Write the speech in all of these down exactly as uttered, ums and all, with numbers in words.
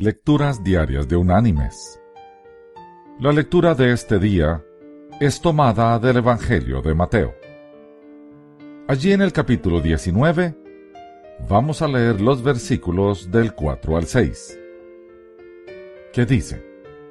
Lecturas diarias de Unánimes. La lectura de este día es tomada del Evangelio de Mateo. Allí en el capítulo diecinueve vamos a leer los versículos del cuatro al seis, que dice: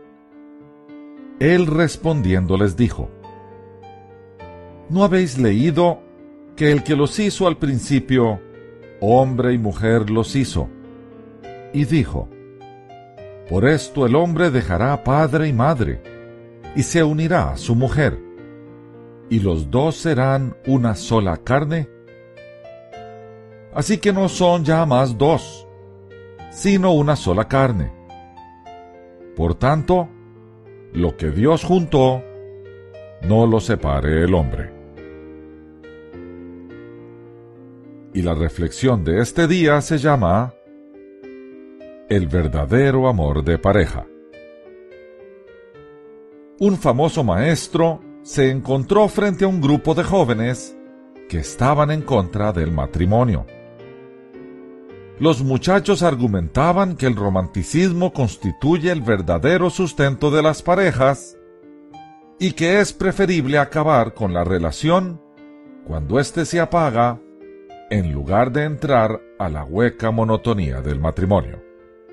Él respondiendo les dijo: ¿No habéis leído que el que los hizo al principio, hombre y mujer los hizo? Y dijo: Por esto el hombre dejará padre y madre, y se unirá a su mujer, y los dos serán una sola carne. Así que no son ya más dos, sino una sola carne. Por tanto, lo que Dios juntó, no lo separe el hombre. Y la reflexión de este día se llama El verdadero amor de pareja. Un famoso maestro se encontró frente a un grupo de jóvenes que estaban en contra del matrimonio. Los muchachos argumentaban que el romanticismo constituye el verdadero sustento de las parejas y que es preferible acabar con la relación cuando éste se apaga en lugar de entrar a la hueca monotonía del matrimonio.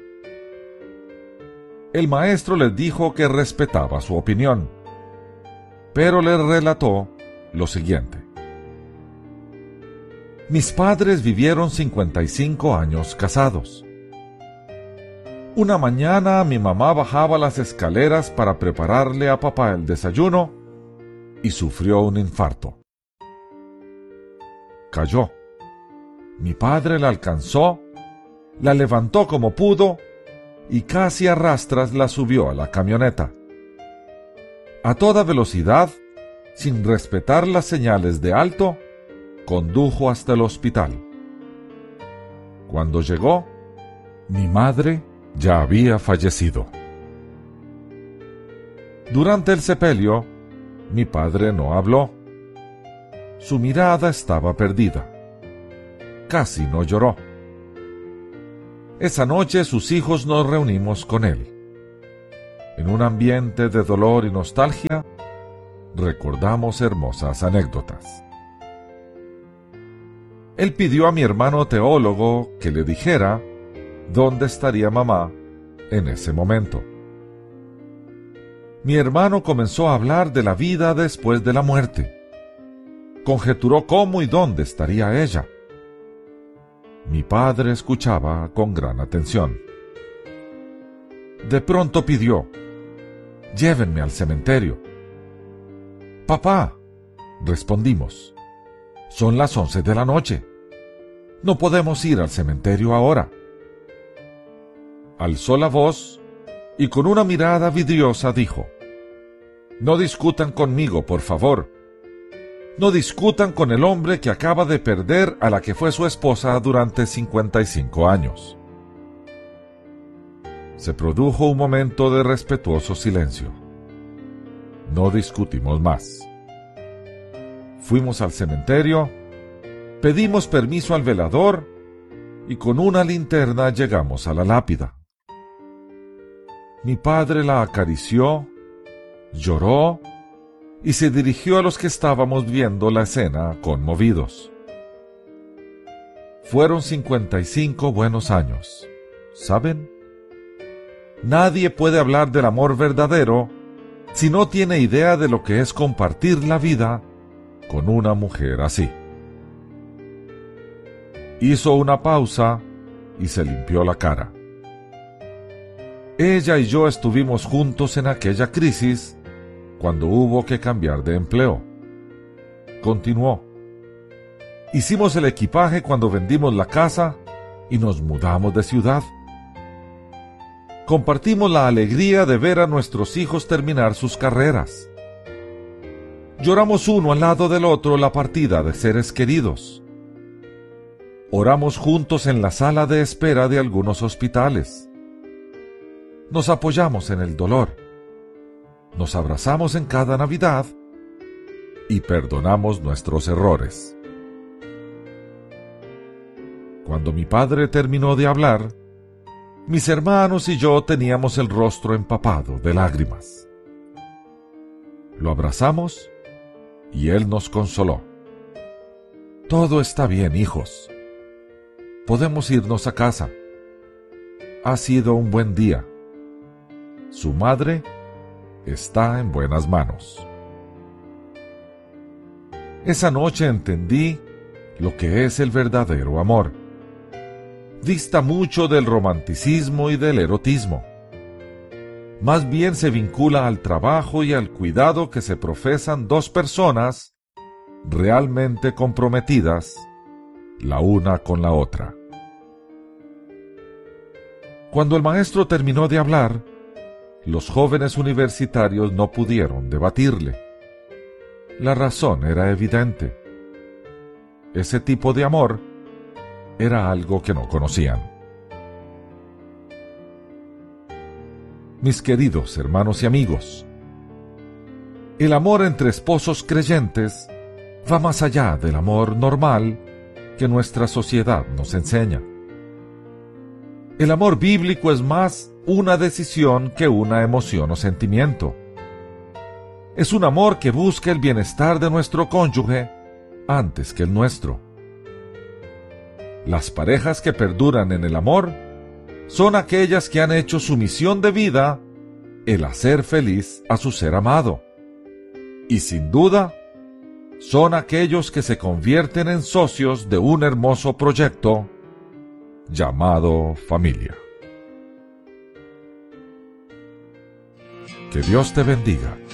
El maestro les dijo que respetaba su opinión, pero les relató lo siguiente. Mis padres vivieron cincuenta y cinco años casados. Una mañana mi mamá bajaba las escaleras para prepararle a papá el desayuno y sufrió un infarto. Cayó. Mi padre la alcanzó, la levantó como pudo y casi a rastras la subió a la camioneta. A toda velocidad, sin respetar las señales de alto, condujo hasta el hospital. Cuando llegó, mi madre ya había fallecido. Durante el sepelio, mi padre no habló. Su mirada estaba perdida. Casi no lloró. Esa noche sus hijos nos reunimos con él. En un ambiente de dolor y nostalgia, recordamos hermosas anécdotas. Él pidió a mi hermano teólogo que le dijera dónde estaría mamá en ese momento. Mi hermano comenzó a hablar de la vida después de la muerte. Conjeturó cómo y dónde estaría ella. Mi padre escuchaba con gran atención. De pronto pidió: «Llévenme al cementerio». «Papá», respondimos, «son las once de la noche. No podemos ir al cementerio ahora». Alzó la voz y con una mirada vidriosa dijo: «No discutan conmigo, por favor. No discutan con el hombre que acaba de perder a la que fue su esposa durante cincuenta y cinco años». Se produjo un momento de respetuoso silencio. No discutimos más. Fuimos al cementerio, pedimos permiso al velador y con una linterna llegamos a la lápida. Mi padre la acarició, lloró y se dirigió a los que estábamos viendo la escena conmovidos. Fueron cincuenta y cinco buenos años, ¿saben? Nadie puede hablar del amor verdadero si no tiene idea de lo que es compartir la vida con una mujer así. Hizo una pausa y se limpió la cara. Ella y yo estuvimos juntos en aquella crisis cuando hubo que cambiar de empleo. Continuó. Hicimos el equipaje cuando vendimos la casa y nos mudamos de ciudad. Compartimos la alegría de ver a nuestros hijos terminar sus carreras. Lloramos uno al lado del otro la partida de seres queridos. Oramos juntos en la sala de espera de algunos hospitales. Nos apoyamos en el dolor. Nos abrazamos en cada Navidad y perdonamos nuestros errores. Cuando mi padre terminó de hablar, Mis hermanos y yo teníamos el rostro empapado de lágrimas. Lo abrazamos y él nos consoló. Todo está bien, hijos. Podemos irnos a casa. Ha sido un buen día. Su madre está en buenas manos. Esa noche entendí lo que es el verdadero amor. Dista mucho del romanticismo y del erotismo. Más bien se vincula al trabajo y al cuidado que se profesan dos personas realmente comprometidas la una con la otra. Cuando el maestro terminó de hablar, los jóvenes universitarios no pudieron debatirle. La razón era evidente. Ese tipo de amor era algo que no conocían. Mis queridos hermanos y amigos, el amor entre esposos creyentes va más allá del amor normal que nuestra sociedad nos enseña. El amor bíblico es más una decisión que una emoción o sentimiento. Es un amor que busca el bienestar de nuestro cónyuge antes que el nuestro. Las parejas que perduran en el amor son aquellas que han hecho su misión de vida el hacer feliz a su ser amado. Y sin duda, son aquellos que se convierten en socios de un hermoso proyecto llamado familia. Que Dios te bendiga.